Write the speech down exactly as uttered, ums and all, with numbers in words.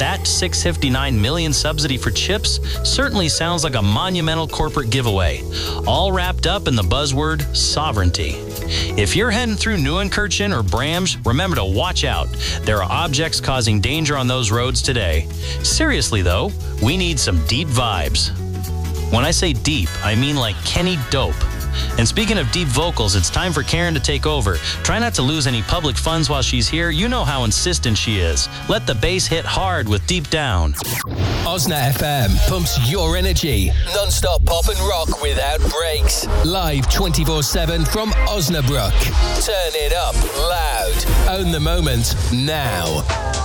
that six hundred fifty-nine million subsidy for chips certainly sounds like a monumental corporate giveaway, all wrapped up in the buzzword sovereignty. If you're heading through Nieuwenkirchen or Brams, remember to watch out. There are objects causing danger on those roads today. Seriously though, we need some deep vibes. When I say deep, I mean like Kenny Dope. And speaking of deep vocals, it's time for Karen to take over. Try not to lose any public funds while she's here. You know how insistent she is. Let the bass hit hard with Deep Down. Osna F M pumps your energy. Non-stop pop and rock without breaks. Live twenty-four seven from Osnabrück. Turn it up loud. Own the moment now.